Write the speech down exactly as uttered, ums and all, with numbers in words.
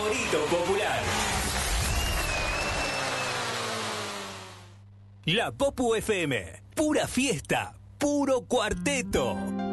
favorito popular. La Popu F M, pura fiesta, puro cuarteto.